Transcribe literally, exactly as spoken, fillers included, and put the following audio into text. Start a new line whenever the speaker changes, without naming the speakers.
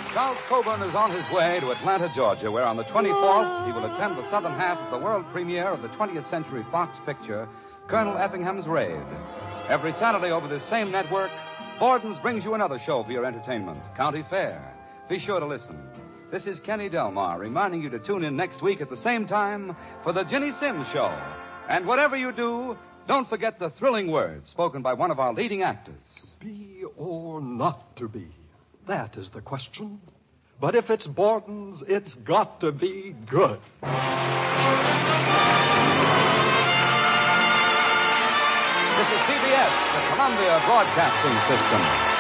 Charles Coburn is on his way to Atlanta, Georgia, where on the twenty-fourth he will attend the southern half of the world premiere of the twentieth Century Fox picture, Colonel Effingham's Raid. Every Saturday over this same network, Borden's brings you another show for your entertainment, County Fair. Be sure to listen. This is Kenny Delmar reminding you to tune in next week at the same time for the Ginny Sims Show. And whatever you do, don't forget the thrilling words spoken by one of our leading actors.
Be or not to be? That is the question. But if it's Borden's, it's got to be good.
This is C B S, the Columbia Broadcasting System.